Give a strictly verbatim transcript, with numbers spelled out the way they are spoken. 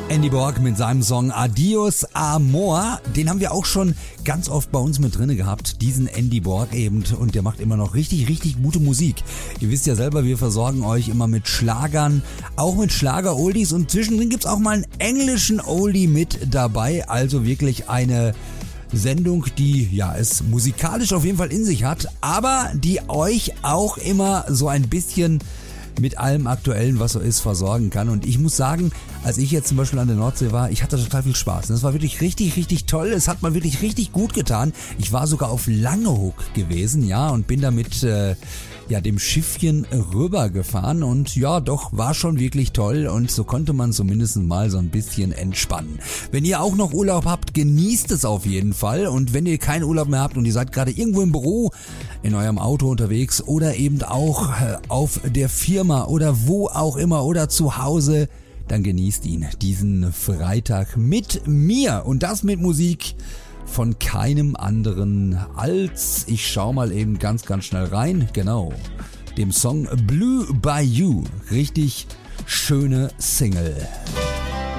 Andy Borg mit seinem Song Adios Amor, den haben wir auch schon ganz oft bei uns mit drinne gehabt, diesen Andy Borg eben, und der macht immer noch richtig, richtig gute Musik. Ihr wisst ja selber, wir versorgen euch immer mit Schlagern, auch mit Schlager-Oldies, und zwischendrin gibt's auch mal einen englischen Oldie mit dabei, also wirklich eine Sendung, die ja es musikalisch auf jeden Fall in sich hat, aber die euch auch immer so ein bisschen mit allem Aktuellen, was so ist, versorgen kann. Und ich muss sagen, als ich jetzt zum Beispiel an der Nordsee war, ich hatte total viel Spaß. Das war wirklich richtig, richtig toll. Es hat mal wirklich richtig gut getan. Ich war sogar auf Langeoog gewesen, ja, und bin da mit äh, ja, dem Schiffchen rübergefahren. Und ja, doch, war schon wirklich toll. Und so konnte man zumindest mal so ein bisschen entspannen. Wenn ihr auch noch Urlaub habt, genießt es auf jeden Fall. Und wenn ihr keinen Urlaub mehr habt und ihr seid gerade irgendwo im Büro, in eurem Auto unterwegs oder eben auch äh, auf der Firma oder wo auch immer oder zu Hause, dann genießt ihn, diesen Freitag mit mir, und das mit Musik von keinem anderen als, ich schau mal eben ganz, ganz schnell rein, genau, dem Song Blue Bayou. Richtig schöne Single.